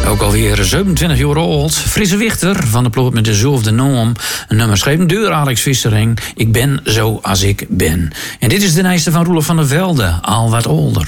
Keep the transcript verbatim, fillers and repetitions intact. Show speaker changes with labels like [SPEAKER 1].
[SPEAKER 1] Ook alweer zevenentwintig jaar oud. Frisse Wichter van de ploeg met dezelfde naam. Een nummer schreven door Alex Vissering. Ik ben zo als ik ben. En dit is de nieuwste van Roelof van der Velde, al wat older.